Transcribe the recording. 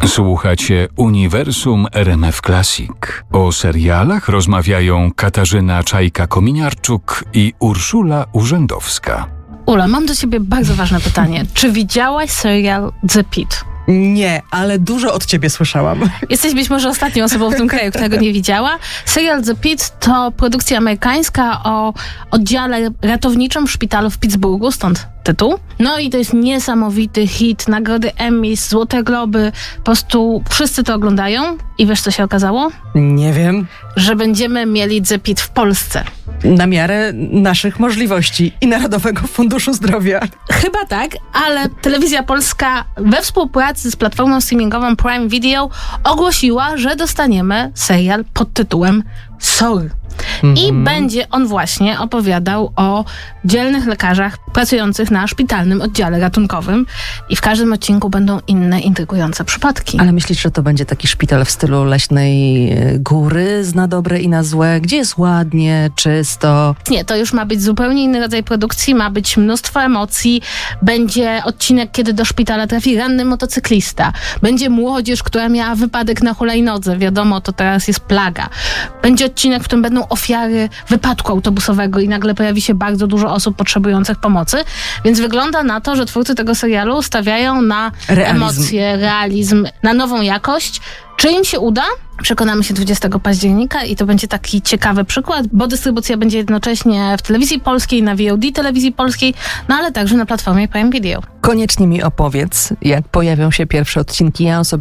Słuchacie Uniwersum RMF Classic. O serialach rozmawiają Katarzyna Czajka-Kominiarczuk i Urszula Urzędowska. Ula, mam do ciebie bardzo ważne pytanie. Czy widziałaś serial The Pitt? Nie, ale dużo od ciebie słyszałam. Jesteś być może ostatnią osobą w tym kraju, która go nie widziała. Serial The Pitt to produkcja amerykańska o oddziale ratowniczym w szpitalu w Pittsburghu, stąd tytuł. No i to jest niesamowity hit, nagrody Emmy, Złote Globy, po prostu wszyscy to oglądają. I wiesz, co się okazało? Nie wiem. Że będziemy mieli The Pitt w Polsce. Na miarę naszych możliwości i Narodowego Funduszu Zdrowia. Chyba tak, ale Telewizja Polska we współpracy z platformą streamingową Prime Video ogłosiła, że dostaniemy serial pod tytułem SOR. I będzie on właśnie opowiadał o dzielnych lekarzach pracujących na szpitalnym oddziale ratunkowym i w każdym odcinku będą inne intrygujące przypadki. Ale myślisz, że to będzie taki szpital w stylu Leśnej Góry, zna dobre i na złe, gdzie jest ładnie, czysto? Nie, to już ma być zupełnie inny rodzaj produkcji, ma być mnóstwo emocji, będzie odcinek, kiedy do szpitala trafi ranny motocyklista, będzie młodzież, która miała wypadek na hulajnodze, wiadomo, to teraz jest plaga. Będzie odcinek, w którym będą ofiary wypadku autobusowego i nagle pojawi się bardzo dużo osób potrzebujących pomocy, więc wygląda na to, że twórcy tego serialu stawiają na emocje, realizm, na nową jakość. Czy im się uda? Przekonamy się 20 października i to będzie taki ciekawy przykład, bo dystrybucja będzie jednocześnie w Telewizji Polskiej, na VOD Telewizji Polskiej, no ale także na platformie Prime Video. Koniecznie mi opowiedz, jak pojawią się pierwsze odcinki. Ja osobiście